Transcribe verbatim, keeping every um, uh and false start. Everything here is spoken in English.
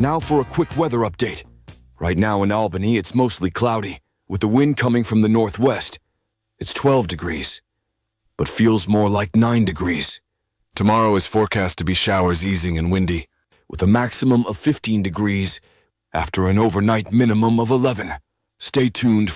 Now for a quick weather update. Right now in Albany, it's mostly cloudy, with the wind coming from the northwest. It's twelve degrees, but feels more like nine degrees. Tomorrow is forecast to be showers easing and windy, with a maximum of fifteen degrees after an overnight minimum of eleven. Stay tuned